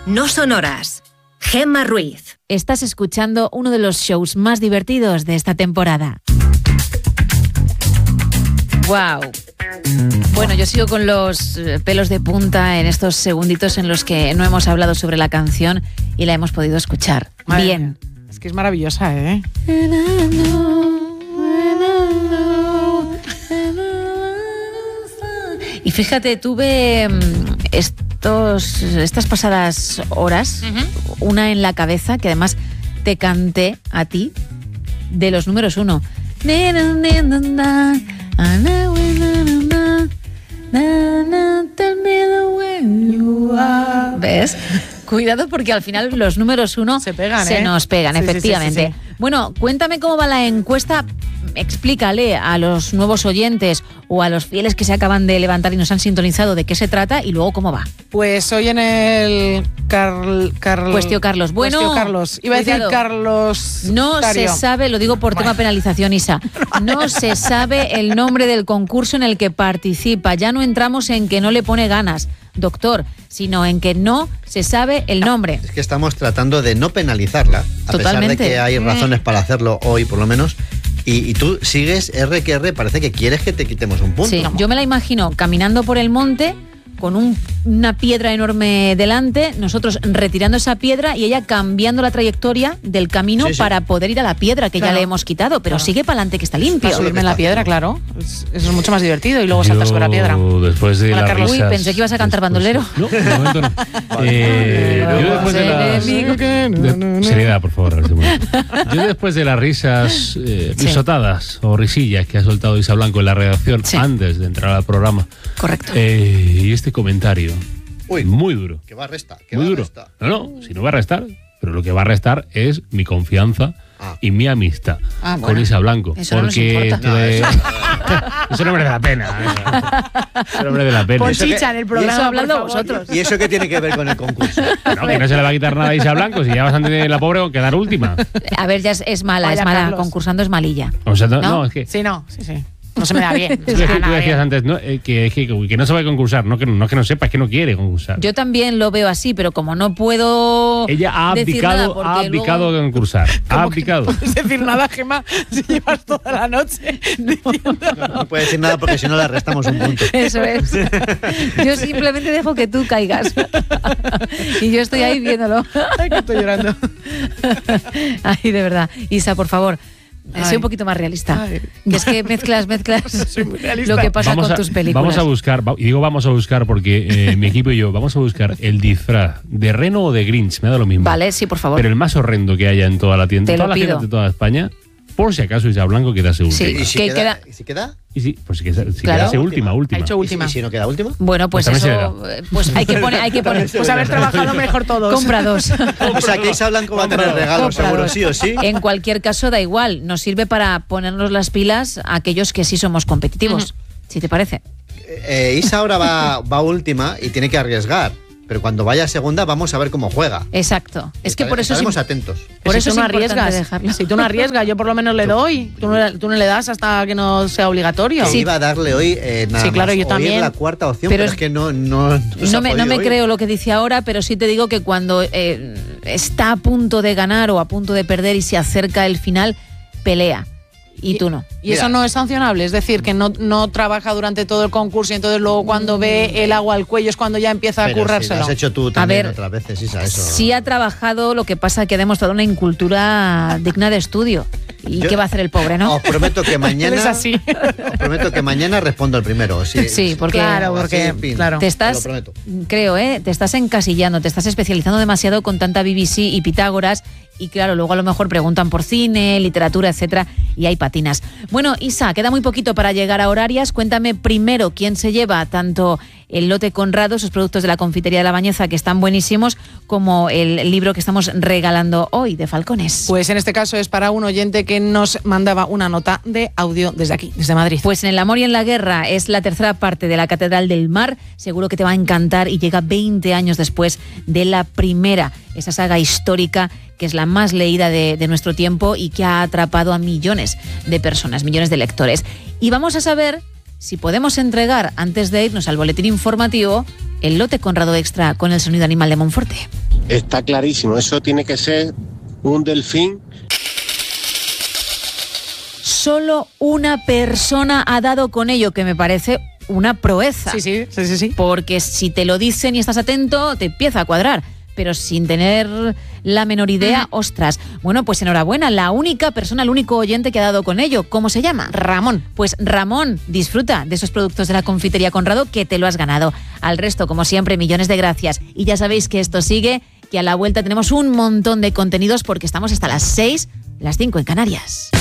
no son horas. Gemma Ruiz. Estás escuchando uno de los shows más divertidos de esta temporada. ¡Wow! Bueno, yo sigo con los pelos de punta en estos segunditos en los que no hemos hablado sobre la canción y la hemos podido escuchar. Madre Bien. mía. Es que es maravillosa, ¿eh? Y fíjate, tuve estas pasadas horas, una en la cabeza, que además te canté a ti, de los números 1. ¿Ves? Cuidado porque al final los números 1 se pegan, nos pegan, sí, efectivamente. Sí. Bueno, cuéntame cómo va la encuesta. Explícale a los nuevos oyentes o a los fieles que se acaban de levantar y nos han sintonizado de qué se trata y luego cómo va. Pues hoy en el Cuestión Carlos. Bueno, Cuestión Carlos. Iba a decir Carlos. No Tario. se sabe, lo digo por tema penalización, Isa. No se sabe el nombre del concurso en el que participa. Ya no entramos en que no le pone ganas, doctor, sino en que no se sabe el nombre. Es que estamos tratando de no penalizarla, a Totalmente. pesar de que hay razones para hacerlo hoy, por lo menos. Y tú sigues R que R, parece que quieres que te quitemos un punto. Sí, yo me la imagino caminando por el monte con una piedra enorme delante, nosotros retirando esa piedra y ella cambiando la trayectoria del camino para poder ir a la piedra que ya le hemos quitado, pero sigue para adelante que está limpio. Para subirme en la piedra, claro. Eso es mucho más divertido y luego saltar sobre la piedra. Después de Hola, las Carlos. risas, Uy, pensé que ibas a cantar bandolero. No, de momento no. Yo después de las... Seriedad, por favor. Yo después de las risas risotadas o risillas que ha soltado Isa Blanco en la redacción antes de entrar al programa. Correcto. Y este comentario, muy duro. Que va a restar. Muy duro. No, si no va a restar, pero lo que va a restar es mi confianza y mi amistad con Isa Blanco. Eso no nos porque importa. eso no merece la pena. Eso no merece la pena. Pon chicha en el programa, eso hablando por favor. vosotros. ¿Y eso qué tiene que ver con el concurso? No, que no se le va a quitar nada a Isa Blanco, si ya bastante la pobre con quedar última. A ver, ya es mala, Vaya, es mala. Carlos. Concursando es malilla. O sea, ¿No? no, es que... Sí. No se me da bien. Tú decías antes que no sabe concursar, no que no sepa, es que no quiere concursar. Yo también lo veo así, pero como no puedo. Ella ha decir nada abdicado luego... de concursar. Ha abdicado. No puedes decir nada, Gemma, si llevas toda la noche diciendo... No puede decir nada porque si no le restamos un punto. Eso es. Yo simplemente dejo que tú caigas. Y yo estoy ahí viéndolo. Ay, que estoy llorando. Ay, de verdad. Isa, por favor. Sé un poquito más realista. Que es que mezclas Soy muy realista. lo que pasa con tus películas. Vamos a buscar, y digo vamos a buscar porque mi equipo y yo vamos a buscar el disfraz de Reno o de Grinch, me da lo mismo. Vale, sí, por favor. Pero el más horrendo que haya en toda la tienda, Te lo todas las pido. tiendas de toda España, por si acaso Isa Blanco quedase última. Sí. ¿Y si ¿Qué queda? ¿Y si queda? Y sí, pues si Claro. quedase última. Ha hecho última. ¿Y si no queda última? Bueno, pues Pues también eso. Pues hay que poner. Pues haber trabajado mejor todos. Compra dos. O sea, que Isa Blanco va a tener regalos, Compra seguro, dos. sí o sí. En cualquier caso, da igual. Nos sirve para ponernos las pilas a aquellos que sí somos competitivos. Si te parece. Isa ahora va última y tiene que arriesgar. Pero cuando vaya a segunda vamos a ver cómo juega. Exacto. Es que por eso estaremos atentos. Por eso tú no es importante arriesgas. dejarlo. Si tú no arriesgas, yo por lo menos le doy. Tú no le das hasta que no sea obligatorio. Que iba a darle hoy nada Sí, claro, más yo oír también. la cuarta opción, Pero pero es que no se ha No me podido oír. creo lo que dice ahora, pero sí te digo que cuando está a punto de ganar o a punto de perder y se acerca el final, pelea. Y tú no. Y eso no es sancionable, es decir, que no trabaja durante todo el concurso y entonces luego cuando ve el agua al cuello es cuando ya empieza a Pero currárselo. si lo has hecho tú también ver, otras veces, Isa, eso. Sí ha trabajado, lo que pasa que ha demostrado una incultura digna de estudio. ¿Y qué va a hacer el pobre, no? Os prometo que mañana. Es así. Os prometo que mañana respondo el primero. Sí, porque, Claro, porque, en fin, claro. te lo estás, prometo. creo, te estás encasillando, te estás especializando demasiado con tanta BBC y Pitágoras y claro, luego a lo mejor preguntan por cine, literatura, etcétera, y hay patinas. Bueno, Isa, queda muy poquito para llegar a horarias. Cuéntame primero quién se lleva tanto el lote Conrado, esos productos de la confitería de La Bañeza que están buenísimos, como el libro que estamos regalando hoy de Falcones. Pues en este caso es para un oyente que nos mandaba una nota de audio desde aquí, desde Madrid. Pues en El amor y en la guerra es la tercera parte de la Catedral del Mar. Seguro que te va a encantar y llega 20 años después de la primera, esa saga histórica que es la más leída de nuestro tiempo y que ha atrapado a millones de personas, millones de lectores. Y vamos a saber si podemos entregar, antes de irnos al boletín informativo, el lote Conrado Extra con el sonido animal de Monforte. Está clarísimo, eso tiene que ser un delfín. Solo una persona ha dado con ello, que me parece una proeza. Sí. Porque si te lo dicen y estás atento, te empieza a cuadrar. Pero sin tener la menor idea, ostras. Bueno, pues enhorabuena, la única persona, el único oyente que ha dado con ello. ¿Cómo se llama? Ramón. Pues Ramón, disfruta de esos productos de la confitería Conrado que te lo has ganado. Al resto, como siempre, millones de gracias. Y ya sabéis que esto sigue, que a la vuelta tenemos un montón de contenidos porque estamos hasta las 6, las 5 en Canarias.